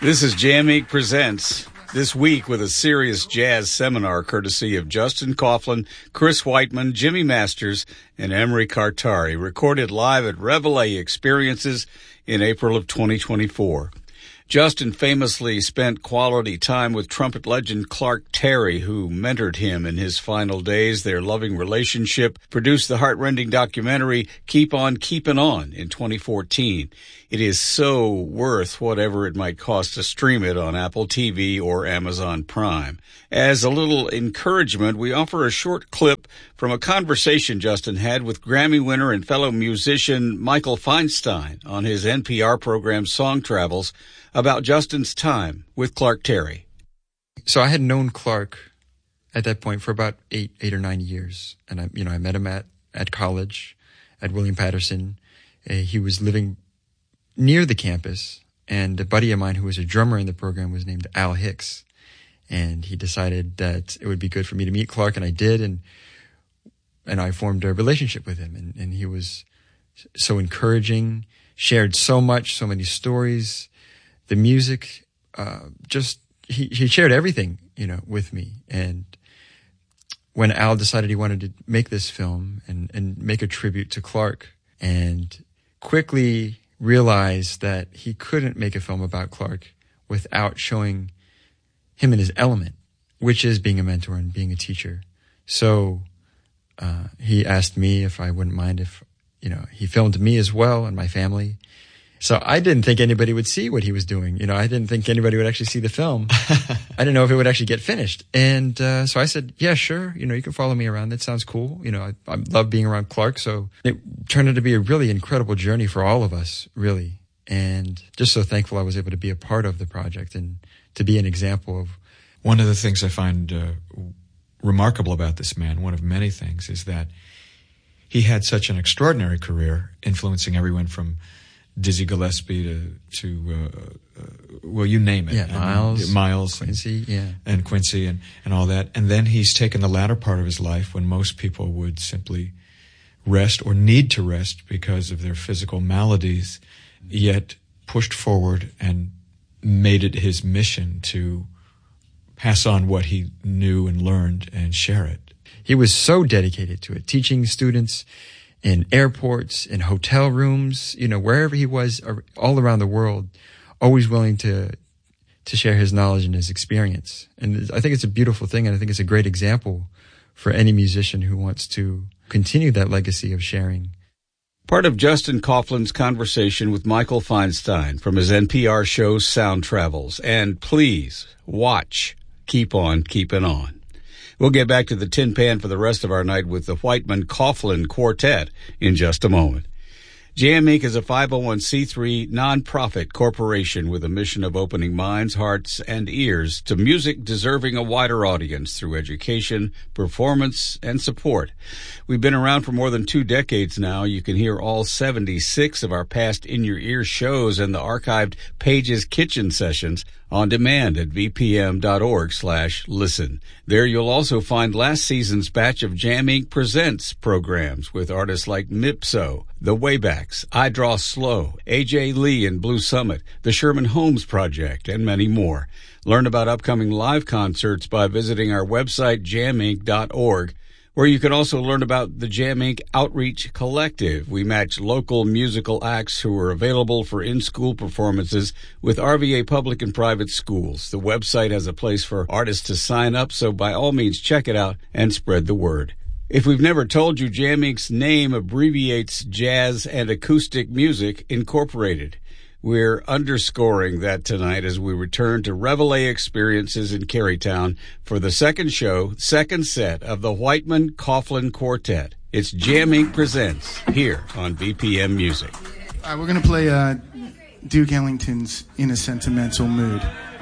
This is Jam Inc. Presents, this week with a serious jazz seminar courtesy of Justin Coughlin, Chris Whiteman, Jimmy Masters, and Emery Cartari, recorded live at Reveille Experiences in April of 2024. Justin famously spent quality time with trumpet legend Clark Terry, who mentored him in his final days. Their loving relationship produced the heart-rending documentary Keep On Keepin' On in 2014. It is so worth whatever it might cost to stream it on Apple TV or Amazon Prime. As a little encouragement, we offer a short clip from a conversation Justin had with Grammy winner and fellow musician Michael Feinstein on his NPR program Song Travels about Justin's time with Clark Terry. So I had known Clark at that point for about eight or 9 years. And I met him at college at William Patterson. He was living near the campus, and a buddy of mine who was a drummer in the program was named Al Hicks. And he decided that it would be good for me to meet Clark, and I did, and I formed a relationship with him. And he was so encouraging, shared so much, so many stories. The music, he shared everything, with me. And when Al decided he wanted to make this film and make a tribute to Clark, and quickly realized that he couldn't make a film about Clark without showing him in his element, which is being a mentor and being a teacher. So he asked me if I wouldn't mind if, he filmed me as well and my family. So I didn't think anybody would see what he was doing. I didn't think anybody would actually see the film. I didn't know if it would actually get finished. And so I said, yeah, sure. You can follow me around. That sounds cool. I love being around Clark. So it turned out to be a really incredible journey for all of us, really. And just so thankful I was able to be a part of the project and to be an example of. One of the things I find remarkable about this man, one of many things, is that he had such an extraordinary career, influencing everyone from Dizzy Gillespie to well, you name it. Yeah, Miles, Quincy, and Quincy, and all that. And then he's taken the latter part of his life when most people would simply rest or need to rest because of their physical maladies, yet pushed forward and made it his mission to pass on what he knew and learned and share it. He was so dedicated to it, teaching students in airports, in hotel rooms, wherever he was, all around the world, always willing to share his knowledge and his experience. And I think it's a beautiful thing, and I think it's a great example for any musician who wants to continue that legacy of sharing. Part of Justin Coughlin's conversation with Michael Feinstein from his NPR show Sound Travels. And please watch Keep On Keepin' On. We'll get back to the tin pan for the rest of our night with the Whiteman Coughlin Quartet in just a moment. Jam Inc. is a 501c3 nonprofit corporation with a mission of opening minds, hearts, and ears to music deserving a wider audience through education, performance, and support. We've been around for more than 2 decades now. You can hear all 76 of our past In Your Ear shows and the archived Pages Kitchen sessions on demand at vpm.org/listen. There you'll also find last season's batch of Jam Inc. Presents programs with artists like Mipso, The Waybacks, I Draw Slow, A.J. Lee and Blue Summit, the Sherman Holmes Project, and many more. Learn about upcoming live concerts by visiting our website, jaminc.org, where you can also learn about the Jam Inc. Outreach Collective. We match local musical acts who are available for in-school performances with RVA public and private schools. The website has a place for artists to sign up, so by all means check it out and spread the word. If we've never told you, Jam Inc.'s name abbreviates Jazz and Acoustic Music Incorporated. We're underscoring that tonight as we return to Reveille Experiences in Carytown for the second set of the Whiteman Coughlin Quartet. It's Jam Inc. Presents here on BPM Music. All right, we're going to play Duke Ellington's In a Sentimental Mood.